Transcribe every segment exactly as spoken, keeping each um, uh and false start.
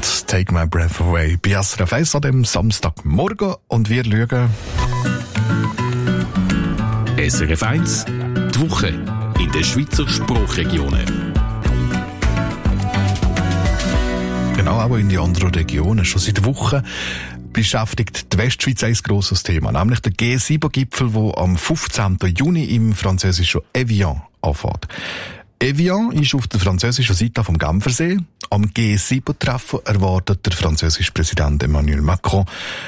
und Take My Breath Away bei S R F eins an dem Samstagmorgen. Und wir schauen S R F eins, die Woche in den Schweizer Sprachregionen. Genau, auch in die anderen Regionen. Schon seit Wochen beschäftigt die Westschweiz ein grosses Thema, nämlich der G sieben Gipfel, der am fünfzehnten Juni im französischen Evian anfängt. Evian ist auf der französischen Seite vom Genfersee. Am G sieben Treffen erwartet der französische Präsident Emmanuel Macron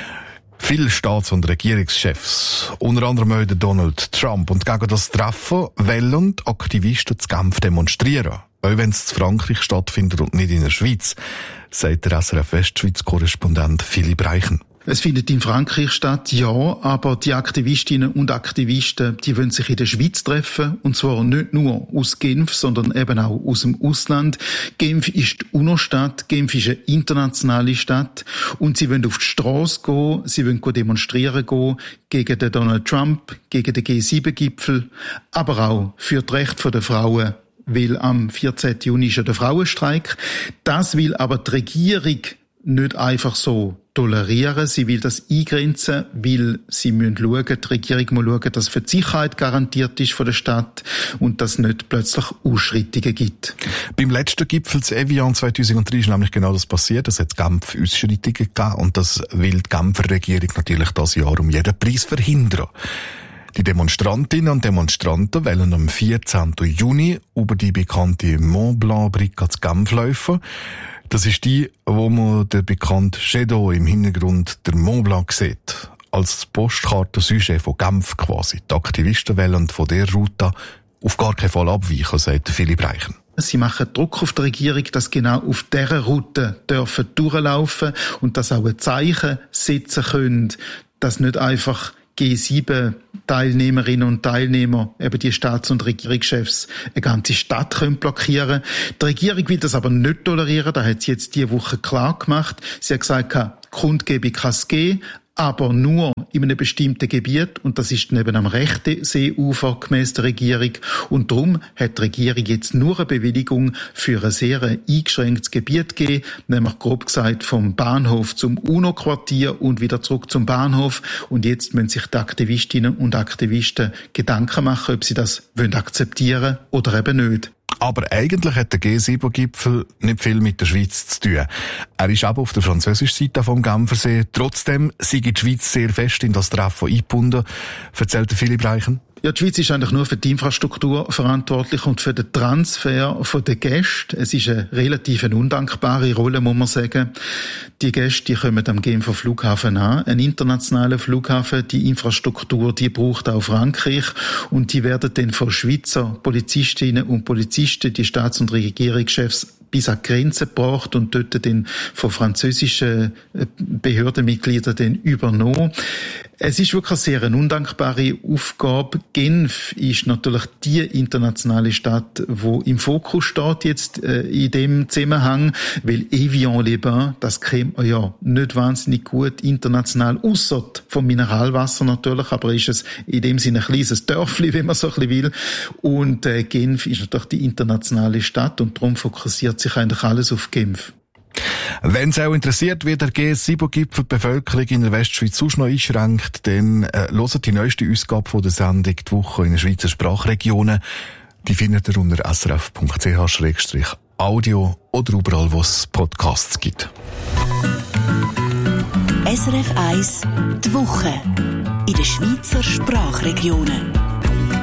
viele Staats- und Regierungschefs, unter anderem auch Donald Trump. Und gegen das Treffen wollen Aktivisten zu Genf demonstrieren, auch wenn es in Frankreich stattfindet und nicht in der Schweiz, sagt der S R F Westschweiz-Korrespondent Philipp Reichen. Es findet in Frankreich statt, ja, aber die Aktivistinnen und Aktivisten, die wollen sich in der Schweiz treffen, und zwar nicht nur aus Genf, sondern eben auch aus dem Ausland. Genf ist die UNO-Stadt, Genf ist eine internationale Stadt, und sie wollen auf die Strasse gehen, sie wollen demonstrieren gehen gegen den Donald Trump, gegen den G sieben Gipfel, aber auch für die Rechte der Frauen, weil am vierzehnten Juni ist ja der Frauenstreik. Das will aber die Regierung nicht einfach so tolerieren. Sie will das eingrenzen, weil sie müssen schauen, die Regierung muss schauen, dass für die Sicherheit garantiert ist von der Stadt und dass es nicht plötzlich Ausschreitungen gibt. Beim letzten Gipfel zu Evian zweitausenddrei ist nämlich genau das passiert. Es hat Genf Ausschreitungen gegeben und das will die Genfer Regierung natürlich das Jahr um jeden Preis verhindern. Die Demonstrantinnen und Demonstranten wollen am vierzehnten Juni über die bekannte Mont Blanc-Brücke zu Genf laufen. Das ist die, wo man den bekannten Shadow im Hintergrund der Mont Blanc sieht. Als Postkartensujet von Genf quasi. Die Aktivisten wollen von dieser Route auf gar keinen Fall abweichen, sagt Philipp Reichen. Sie machen Druck auf die Regierung, dass genau auf dieser Route dürfen durchlaufen und dass auch ein Zeichen setzen können, dass nicht einfach G sieben Teilnehmerinnen und Teilnehmer, eben die Staats- und Regierungschefs, eine ganze Stadt können blockieren. Die Regierung will das aber nicht tolerieren, das hat sie jetzt diese Woche klar gemacht. Sie hat gesagt, Kundgebung kann es geben, aber nur in einem bestimmten Gebiet, und das ist neben am rechten Seeufer gemäss der Regierung. Und darum hat die Regierung jetzt nur eine Bewilligung für ein sehr eingeschränktes Gebiet gegeben, nämlich grob gesagt vom Bahnhof zum UNO-Quartier und wieder zurück zum Bahnhof. Und jetzt müssen sich die Aktivistinnen und Aktivisten Gedanken machen, ob sie das akzeptieren wollen oder eben nicht. Aber eigentlich hat der G sieben Gipfel nicht viel mit der Schweiz zu tun. Er ist eben auf der französischen Seite vom Genfersee. Trotzdem sei die Schweiz sehr fest in das Treffen eingebunden, erzählt Philipp Reichen. Ja, die Schweiz ist eigentlich nur für die Infrastruktur verantwortlich und für den Transfer der Gäste. Es ist eine relativ undankbare Rolle, muss man sagen. Die Gäste, die kommen am Genfer Flughafen an, ein internationaler Flughafen. Die Infrastruktur, die braucht auch Frankreich, und die werden dann von Schweizer Polizistinnen und Polizisten, die Staats- und Regierungschefs, bis an die Grenze gebracht und dort dann von französischen Behördenmitgliedern dann übernommen. Es ist wirklich eine sehr undankbare Aufgabe. Genf ist natürlich die internationale Stadt, wo im Fokus steht jetzt äh, in dem Zusammenhang, weil Evian-les-Bains, das kennt man ja nicht wahnsinnig gut international, ausser vom Mineralwasser natürlich, aber ist es in dem Sinne ein kleines Dörfli, wenn man so ein bisschen will. Und äh, Genf ist natürlich die internationale Stadt, und darum fokussiert sich eigentlich alles auf Genf. Wenn es auch interessiert, wie der G sieben Gipfel die Bevölkerung in der Westschweiz sonst noch einschränkt, dann äh, hört die neueste Ausgabe von der Sendung «Die Woche in den Schweizer Sprachregionen». Die findet ihr unter s r f punkt c h slash audio oder überall, wo es Podcasts gibt. S R F eins, die Woche in den Schweizer Sprachregionen.